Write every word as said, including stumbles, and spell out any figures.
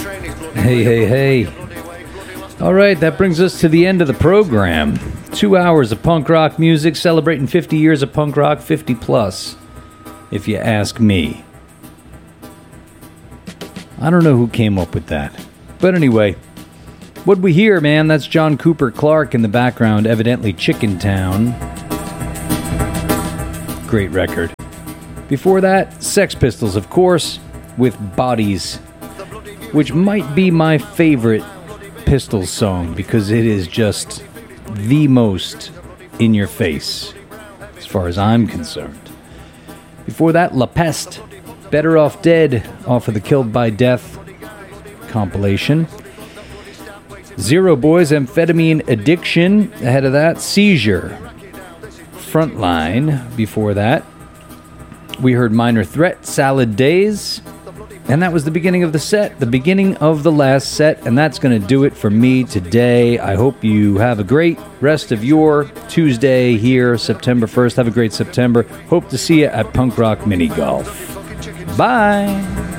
Hey, hey, hey. All right, that brings us to the end of the program. Two hours of punk rock music, celebrating fifty years of punk rock, fifty plus, if you ask me. I don't know who came up with that. But anyway, what'd we hear, man? That's John Cooper Clarke in the background, evidently Chicken Town. Great record. Before that, Sex Pistols, of course, with Bodies, which might be my favorite Pistols song because it is just the most in your face, as far as I'm concerned. Before that, La Peste, Better Off Dead, off of the Killed by Death compilation. Zero Boys, Amphetamine Addiction, ahead of that, Seizure. Frontline, before that. We heard Minor Threat, Salad Days. And that was the beginning of the set, the beginning of the last set, and that's going to do it for me today. I hope you have a great rest of your Tuesday here, September first. Have a great September. Hope to see you at Punk Rock Mini Golf. Bye!